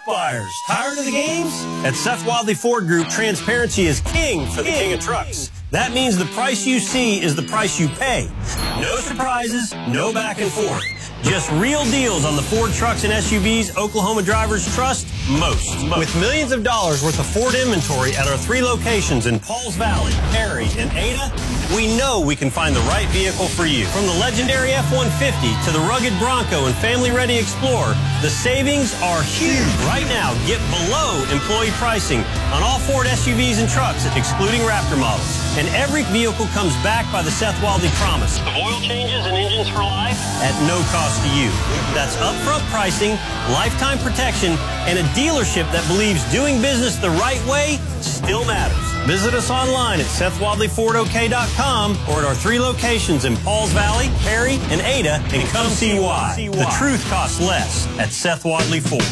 truck buyers, tired of the games? At Seth Wadley Ford Group, transparency is king for the king of trucks. That means the price you see is the price you pay. No surprises, no back and forth. Just real deals on the Ford trucks and SUVs Oklahoma drivers trust most. With millions of dollars worth of Ford inventory at our 3 locations in Pauls Valley, Perry, and Ada, we know we can find the right vehicle for you. From the legendary F-150 to the rugged Bronco and family-ready Explorer, the savings are huge. Right now, get below employee pricing on all Ford SUVs and trucks, excluding Raptor models. And every vehicle comes backed by the Seth Wadley promise of oil changes and engines for life at no cost to you. That's upfront pricing, lifetime protection, and a dealership that believes doing business the right way still matters. Visit us online at SethWadleyFordOK.com or at our 3 locations in Pauls Valley, Perry, and Ada, and come see why. The truth costs less at Seth Wadley Ford.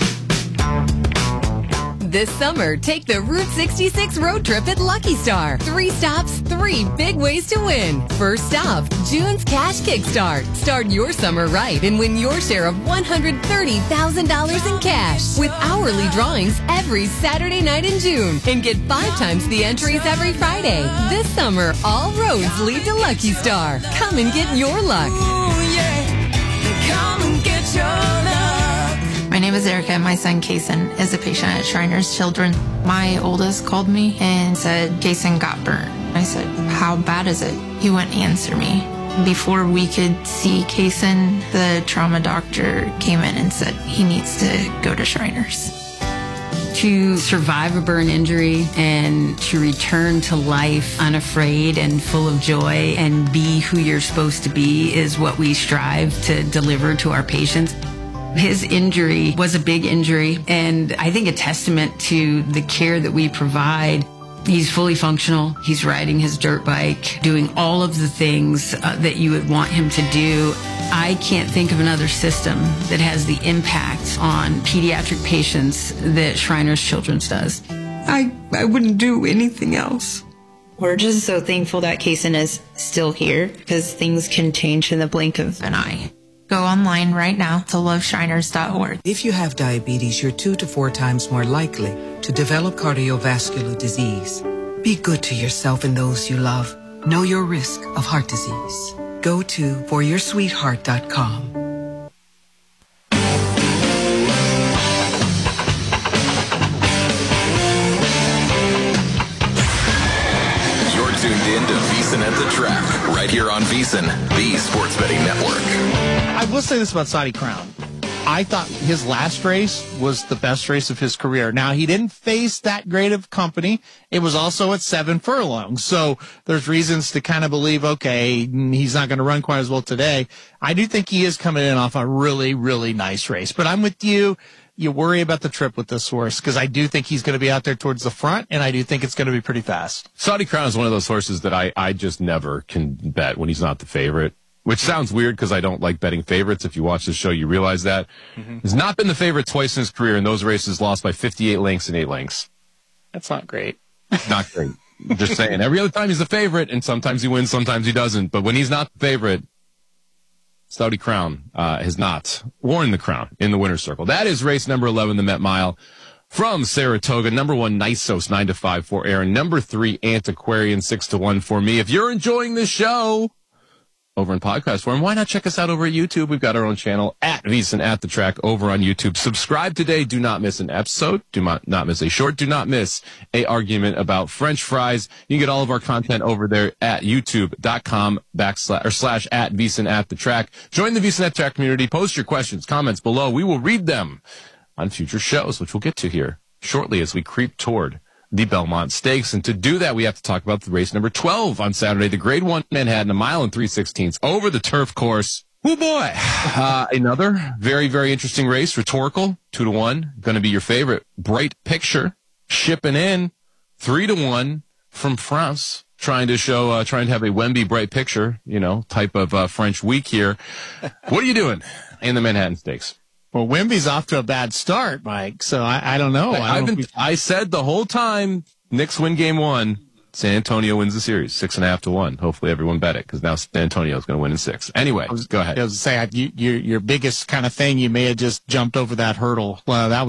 This summer, take the Route 66 road trip at Lucky Star. 3 stops, 3 big ways to win. First stop, June's Cash Kickstart. Start your summer right and win your share of $130,000 in cash with hourly drawings every Saturday night in June. And get 5 times the entries every Friday. This summer, all roads lead to Lucky Star. Come and get your luck. Ooh, yeah. Come and get your luck. My name is Erica. My son, Kason, is a patient at Shriners Children. My oldest called me and said, Kason got burned. I said, how bad is it? He wouldn't answer me. Before we could see Kason, the trauma doctor came in and said he needs to go to Shriners. To survive a burn injury and to return to life unafraid and full of joy and be who you're supposed to be is what we strive to deliver to our patients. His injury was a big injury, and I think a testament to the care that we provide. He's fully functional. He's riding his dirt bike, doing all of the things that you would want him to do. I can't think of another system that has the impact on pediatric patients that Shriners Children's does. I wouldn't do anything else. We're just so thankful that Kason is still here because things can change in the blink of an eye. Go online right now to loveshriners.org. If you have diabetes, you're 2 to 4 times more likely to develop cardiovascular disease. Be good to yourself and those you love. Know your risk of heart disease. Go to foryoursweetheart.com. You're tuned in to VSiN at the Track, right here on VSiN, the Sports Betting Network. I will say this about Saudi Crown. I thought his last race was the best race of his career. Now, he didn't face that great of company. It was also at 7 furlongs. So there's reasons to kind of believe, okay, he's not going to run quite as well today. I do think he is coming in off a really, really nice race. But I'm with you. You worry about the trip with this horse because I do think he's going to be out there towards the front, and I do think it's going to be pretty fast. Saudi Crown is one of those horses that I just never can bet when he's not the favorite. Which sounds weird because I don't like betting favorites. If you watch this show, you realize that. He's not been the favorite twice in his career, and those races lost by 58 lengths and 8 lengths. That's not great. Not great. Just saying. Every other time he's the favorite, and sometimes he wins, sometimes he doesn't. But when he's not the favorite, Saudi Crown has not worn the crown in the winner's circle. That is race number 11, the Met Mile. From Saratoga, number 1, Nisos, 9-5 for Aaron. Number 3, Antiquarian, 6-1 for me. If you're enjoying this show over in podcast form, why not check us out over at YouTube? We've got our own channel at VSiN at the Track over on YouTube. Subscribe today. Do not miss an episode. Do not miss a short. Do not miss a argument about French fries. You can get all of our content over there at youtube.com / at VSiN at the Track. Join the VSiN at the Track community. Post your questions, comments below. We will read them on future shows, which we'll get to here shortly as we creep toward the Belmont Stakes. And to do that, we have to talk about the race number 12 on Saturday, the Grade 1 Manhattan, 1 3/16 over the turf course. Oh boy. Another very, very interesting race. Rhetorical, 2-1. Going to be your favorite. Bright Picture, shipping in 3-1 from France. Trying to have a Wemby Bright Picture, type of French week here. What are you doing in the Manhattan Stakes? Well, Wemby's off to a bad start, Mike, so I don't know. I said the whole time, Knicks win game 1, San Antonio wins the series, 6.5-1. Hopefully everyone bet it, because now San Antonio's going to win in 6. Anyway, go ahead. I was going to say, your biggest kind of thing, you may have just jumped over that hurdle. Well, that